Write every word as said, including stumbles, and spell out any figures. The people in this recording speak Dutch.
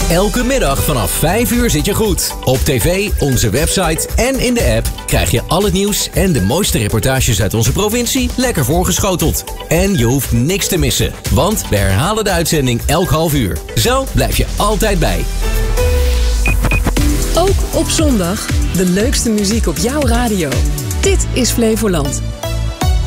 Elke middag vanaf vijf uur zit je goed. Op tv, onze website en in de app krijg je al het nieuws en de mooiste reportages uit onze provincie lekker voorgeschoteld. En je hoeft niks te missen, want we herhalen de uitzending elk half uur. Zo blijf je altijd bij. Ook op zondag de leukste muziek op jouw radio. Dit is Flevoland.